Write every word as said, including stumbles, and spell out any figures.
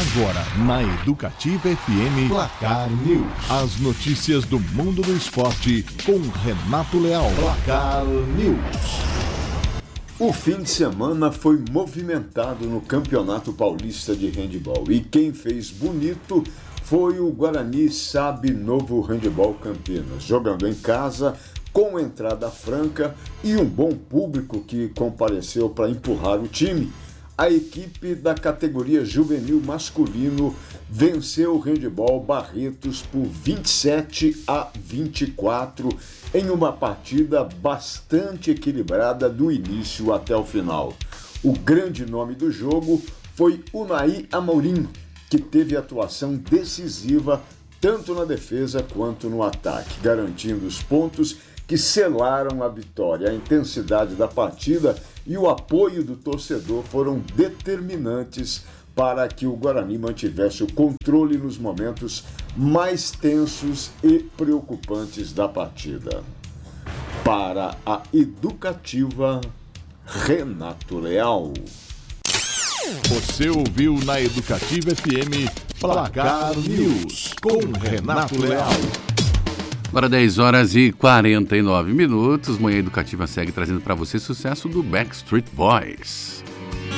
Agora, na Educativa F M, Placar News. As notícias do mundo do esporte com Renato Leal. Placar News. O fim de semana foi movimentado no Campeonato Paulista de Handebol. E quem fez bonito foi o Guarani Sabe Novo Handebol Campinas, jogando em casa, com entrada franca e um bom público que compareceu para empurrar o time. A equipe da categoria juvenil masculino venceu o Handebol Barretos por vinte e sete a vinte e quatro em uma partida bastante equilibrada do início até o final. O grande nome do jogo foi Unai Amorim, que teve atuação decisiva tanto na defesa quanto no ataque, garantindo os pontos que selaram a vitória. A intensidade da partida e o apoio do torcedor foram determinantes para que o Guarani mantivesse o controle nos momentos mais tensos e preocupantes da partida. Para a Educativa, Renato Leal. Você ouviu na Educativa F M Placar News com Renato Leal. Agora dez horas e quarenta e nove minutos. Manhã Educativa segue trazendo para você sucesso do Backstreet Boys.